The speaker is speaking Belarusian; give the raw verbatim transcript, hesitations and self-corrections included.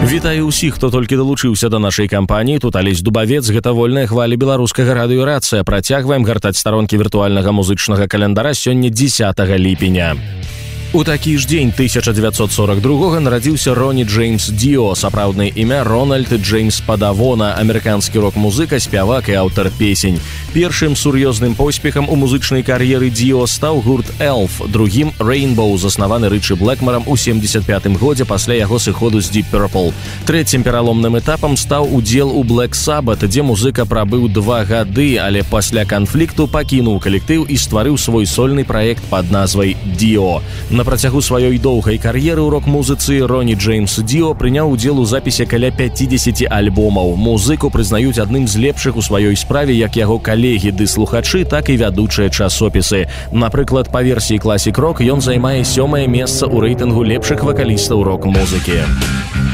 Вітаю ўсіх, хто толькі далучыўся да нашай кампаніі. Тут Алесь Дубавец, гэта вольная хваля беларускага радыёрацыя. Працягваем гартаць старонкі віртуальнага музычнага календара сёння дзесятага ліпеня. У такі ж дзень тысяча дзевяцьсот сорок другога нарадзіўся Роні Джеймс Діо, сапраўднае імя Рональд Джеймс Падавона, амерыканскі рок-музыка, спявак і аўтар песень. Першым сур'ёзным поспехам у музычнай кар'еры Діо стаў гурт Elf, другім Rainbow, заснаваны Рычы Блэкмарам у семдзесят пятым годзе пасля яго сыходу з Deep Purple. Трэцім пераломным этапам стаў удзел у Black Sabbath, дзе музыка прабыў два гады, але пасля канфлікту пакінуў калектыў і стварыў свой сольны праект пад назвай Діо. На працягу сваёй доўгай кар'еры ў рок-музыцы Роні Джеймс Діо прыняў удзел у запісе каля пяцідзесяці альбомаў. Музыку прызнаюць адным з лепшых у сваёй справе як яго калегі ды слухачы, так і вядучыя часопісы. Напрыклад, па версіі Classic Rock ён займае сёмае месца ў рэйтынгу лепшых вакалістаў рок-музыкі.